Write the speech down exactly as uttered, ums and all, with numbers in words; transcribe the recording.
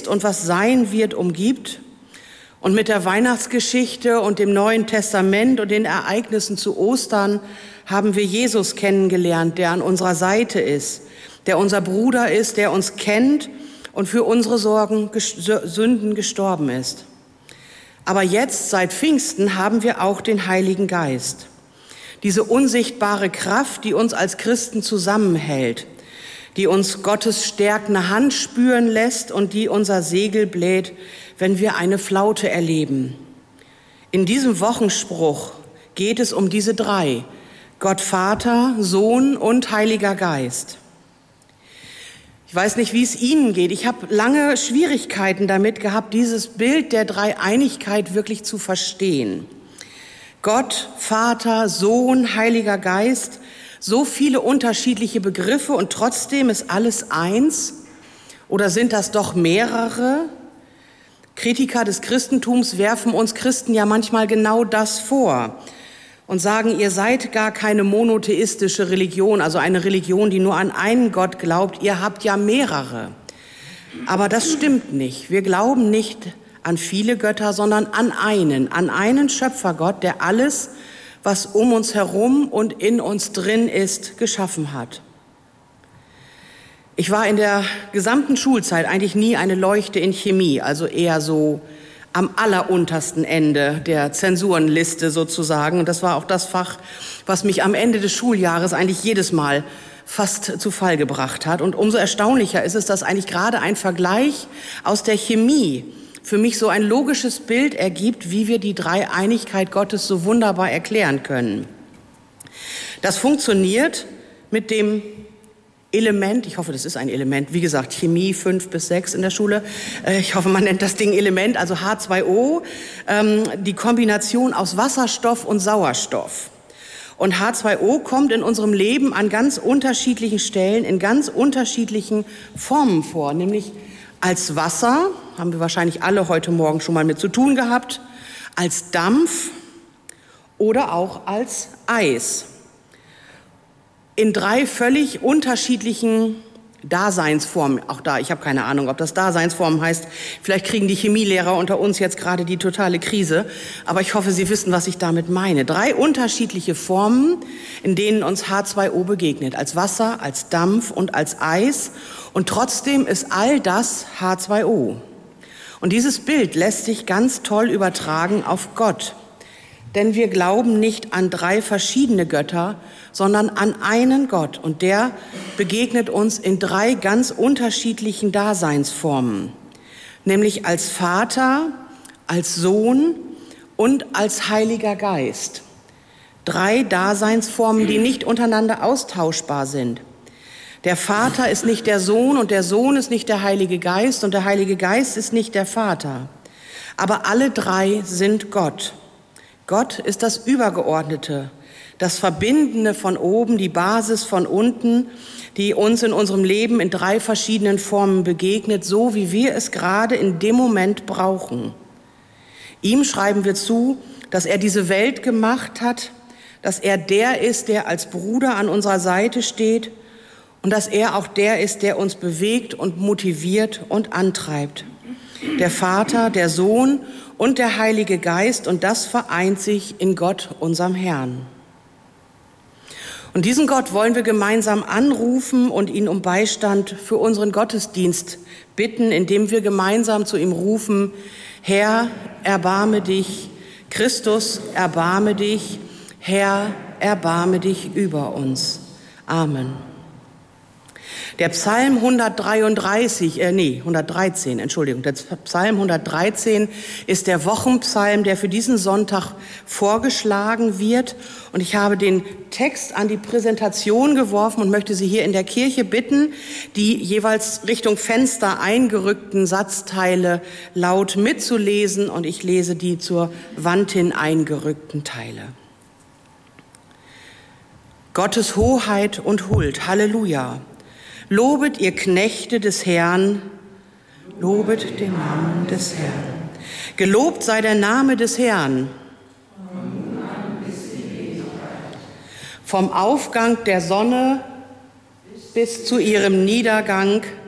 ist und was sein wird, umgibt. Und mit der Weihnachtsgeschichte und dem Neuen Testament und den Ereignissen zu Ostern haben wir Jesus kennengelernt, der an unserer Seite ist, der unser Bruder ist, der uns kennt und für unsere Sorgen, Sünden gestorben ist. Aber jetzt, seit Pfingsten, haben wir auch den Heiligen Geist. Diese unsichtbare Kraft, die uns als Christen zusammenhält, die uns Gottes stärkende Hand spüren lässt und die unser Segel bläht, wenn wir eine Flaute erleben. In diesem Wochenspruch geht es um diese drei: Gott Vater, Sohn und Heiliger Geist. Ich weiß nicht, wie es Ihnen geht. Ich habe lange Schwierigkeiten damit gehabt, dieses Bild der Dreieinigkeit wirklich zu verstehen. Gott, Vater, Sohn, Heiliger Geist, so viele unterschiedliche Begriffe und trotzdem ist alles eins? Oder sind das doch mehrere? Kritiker des Christentums werfen uns Christen ja manchmal genau das vor und sagen, ihr seid gar keine monotheistische Religion, also eine Religion, die nur an einen Gott glaubt, ihr habt ja mehrere. Aber das stimmt nicht. Wir glauben nicht an viele Götter, sondern an einen, an einen Schöpfergott, der alles, was um uns herum und in uns drin ist, geschaffen hat. Ich war in der gesamten Schulzeit eigentlich nie eine Leuchte in Chemie, also eher so am alleruntersten Ende der Zensurenliste sozusagen. Und das war auch das Fach, was mich am Ende des Schuljahres eigentlich jedes Mal fast zu Fall gebracht hat. Und umso erstaunlicher ist es, dass eigentlich gerade ein Vergleich aus der Chemie für mich so ein logisches Bild ergibt, wie wir die Dreieinigkeit Gottes so wunderbar erklären können. Das funktioniert mit dem Element, ich hoffe, das ist ein Element, wie gesagt, Chemie fünf bis sechs in der Schule. Ich hoffe, man nennt das Ding Element, also H zwei O, die Kombination aus Wasserstoff und Sauerstoff. Und H zwei O kommt in unserem Leben an ganz unterschiedlichen Stellen, in ganz unterschiedlichen Formen vor, nämlich als Wasser, haben wir wahrscheinlich alle heute Morgen schon mal mit zu tun gehabt, als Dampf oder auch als Eis. In drei völlig unterschiedlichen Daseinsformen. Auch da, ich habe keine Ahnung, ob das Daseinsformen heißt. Vielleicht kriegen die Chemielehrer unter uns jetzt gerade die totale Krise. Aber ich hoffe, Sie wissen, was ich damit meine. Drei unterschiedliche Formen, in denen uns H zwei O begegnet. Als Wasser, als Dampf und als Eis. Und trotzdem ist all das H zwei O. Und dieses Bild lässt sich ganz toll übertragen auf Gott. Denn wir glauben nicht an drei verschiedene Götter, sondern an einen Gott. Und der begegnet uns in drei ganz unterschiedlichen Daseinsformen. Nämlich als Vater, als Sohn und als Heiliger Geist. Drei Daseinsformen, die nicht untereinander austauschbar sind. Der Vater ist nicht der Sohn und der Sohn ist nicht der Heilige Geist und der Heilige Geist ist nicht der Vater. Aber alle drei sind Gott. Gott ist das Übergeordnete, das Verbindende von oben, die Basis von unten, die uns in unserem Leben in drei verschiedenen Formen begegnet, so wie wir es gerade in dem Moment brauchen. Ihm schreiben wir zu, dass er diese Welt gemacht hat, dass er der ist, der als Bruder an unserer Seite steht und dass er auch der ist, der uns bewegt und motiviert und antreibt. Der Vater, der Sohn und der Heilige Geist, und das vereint sich in Gott, unserem Herrn. Und diesen Gott wollen wir gemeinsam anrufen und ihn um Beistand für unseren Gottesdienst bitten, indem wir gemeinsam zu ihm rufen: Herr, erbarme dich, Christus, erbarme dich, Herr, erbarme dich über uns. Amen. Der Psalm hundertdreiunddreißig, äh, nee, hundertdreizehn, Entschuldigung, der Psalm hundertdreizehn ist der Wochenpsalm, der für diesen Sonntag vorgeschlagen wird. Und ich habe den Text an die Präsentation geworfen und möchte Sie hier in der Kirche bitten, die jeweils Richtung Fenster eingerückten Satzteile laut mitzulesen. Und ich lese die zur Wand hin eingerückten Teile. Gottes Hoheit und Huld, Halleluja. Lobet ihr Knechte des Herrn, lobet den Namen des Herrn. Gelobt sei der Name des Herrn. Vom Aufgang der Sonne bis zu ihrem Niedergang